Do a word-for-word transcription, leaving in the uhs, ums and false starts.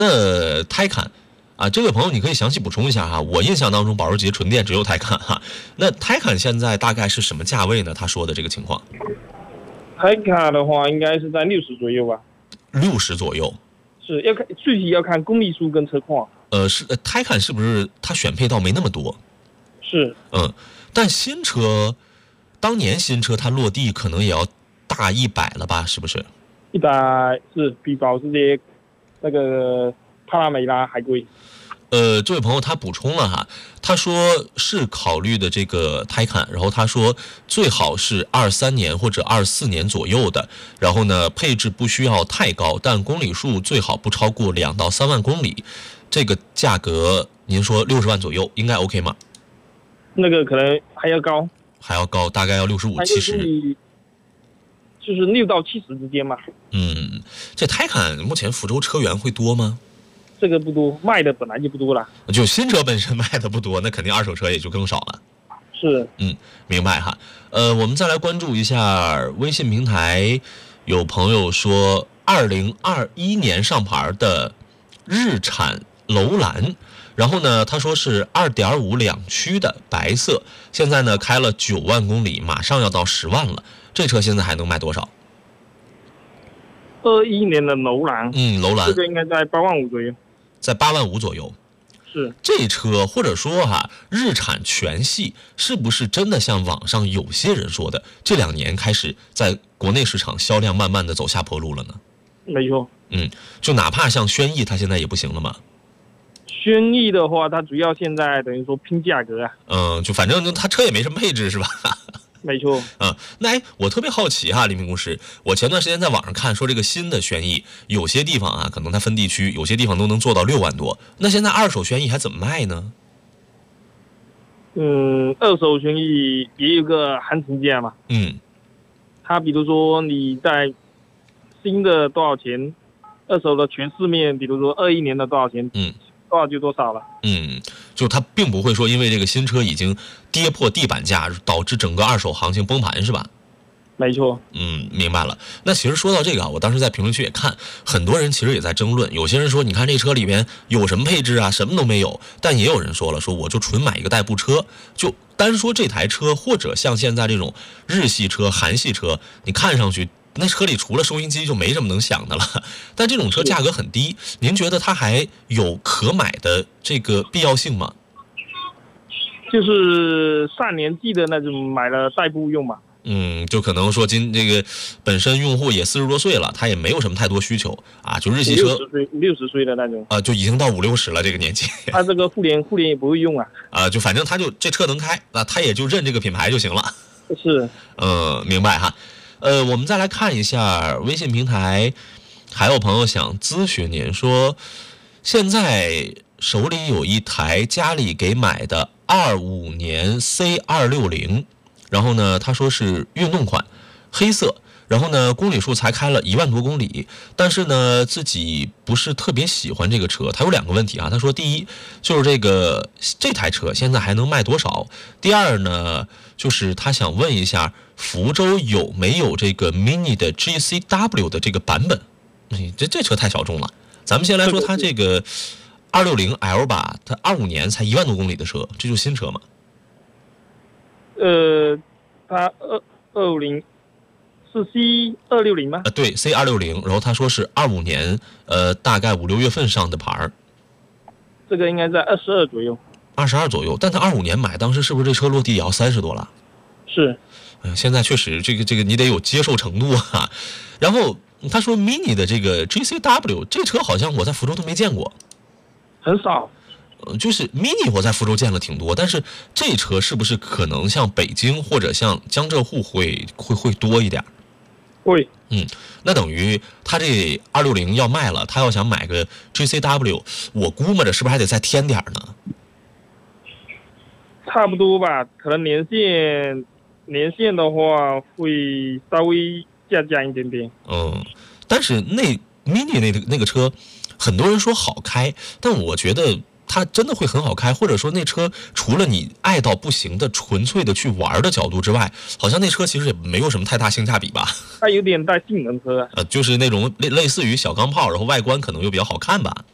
那泰坎啊，这位朋友你可以详细补充一下哈。我印象当中保时捷纯电只有泰坎哈，那泰坎现在大概是什么价位呢？他说的这个情况。 泰坎的话应该是在六十左右吧。 六十左右。 是要看具体要看公里数跟车况。 呃，是呃泰坎是不是它选配倒没那么多？ 是。 嗯，但新车，当年新车它落地可能也要大一百了吧？是不是？ 一百是比保时捷那个帕拉梅拉还贵。 呃，这位朋友他补充了哈，他说是考虑的这个泰坎，然后他说最好是二三年或者二四年左右的，然后呢配置不需要太高，但公里数最好不超过两到三万公里，这个价格您说六十万左右应该 OK 吗？ 那个可能还要高， 还要高，大概要六十五七十， 就是六到七十之间嘛。 嗯，这泰坎目前福州车源会多吗？ 这个不多，卖的本来就不多了。 就新车本身卖的不多，那肯定二手车也就更少了。 是， 嗯，明白哈。呃，我们再来关注一下微信平台，有朋友说，二零二一年上牌的日产楼兰，然后呢，他说是二点五两驱的白色，现在呢开了九万公里，马上要到十万了。这车现在还能卖多少？ 二一年的楼兰， 嗯，楼兰这个应该在八万五左右。 在八万五左右。 是这车或者说哈，日产全系是不是真的像网上有些人说的，这两年开始在国内市场销量慢慢的走下坡路了呢？ 没错。 嗯，就哪怕像轩逸，它现在也不行了吗？ 轩逸的话，它主要现在等于说拼价格啊。 嗯，就反正它车也没什么配置是吧？ 没错。 嗯，那哎，我特别好奇哈，李明公司，我前段时间在网上看说这个新的轩逸，有些地方啊可能它分地区，有些地方都能做到六万多。那现在二手轩逸还怎么卖呢？ 嗯，二手轩逸也有个行情价嘛。 嗯。 它比如说你在新的多少钱，二手的全市面，比如说二一年的多少钱， 嗯， 多少就多少了。 嗯，就它并不会说因为这个新车已经跌破地板价，导致整个二手行情崩盘是吧？ 没错。 嗯，明白了。那其实说到这个啊，我当时在评论区也看，很多人其实也在争论。有些人说，你看这车里边有什么配置啊，什么都没有。但也有人说了，说我就纯买一个代步车，就单说这台车，或者像现在这种日系车、韩系车，你看上去那车里除了收音机就没什么能响的了。但这种车价格很低，您觉得它还有可买的这个必要性吗？ 就是上年纪的那种买了代步用嘛。 嗯，就可能说今这个本身用户也四十多岁了，他也没有什么太多需求啊，就日系车六十岁六十岁的那种啊，就已经到五六十了这个年纪。 他这个互联互联也不会用啊。 啊，就反正他就这车能开，那他也就认这个品牌就行了。 是。 嗯，明白哈。呃，我们再来看一下微信平台，还有朋友想咨询您说，现在手里有一台家里给买的二五年 C 二六零。然后呢，他说是运动款，黑色，然后呢，公里数才开了一万多公里，但是呢，自己不是特别喜欢这个车。他有两个问题啊，他说第一就是这个这台车现在还能卖多少？第二呢，就是他想问一下福州有没有这个 Mini 的 G C W 的这个版本？哎，这这车太小众了。咱们先来说它这个二六零 L 吧，它二五年才一万多公里的车，这就是新车嘛？ 呃，它二二五零是 C 二六零吗？ 呃，对 ，C 二六零，然后他说是二五年，呃，大概五六月份上的牌儿。 这个应该在二十二左右。 二十二左右，但他二五年买，当时是不是这车落地也要三十多了？ 是。 呃，现在确实这个这个你得有接受程度啊。然后他说 Mini 的这个 G C W 这车好像我在福州都没见过。 很少。 呃，就是 Mini 我在福州见了挺多，但是这车是不是可能像北京或者像江浙沪会会会多一点？ 会。 嗯，那等于他这二六零要卖了，他要想买个 G C W， 我估摸着是不是还得再添点呢？ 差不多吧，可能年限年限的话会稍微下降一点点。 嗯，但是那 Mini 那个那个车，很多人说好开，但我觉得它真的会很好开，或者说那车除了你爱到不行的纯粹的去玩的角度之外，好像那车其实也没有什么太大性价比吧。 它有点带性能车。 呃，就是那种类类似于小钢炮，然后外观可能又比较好看吧。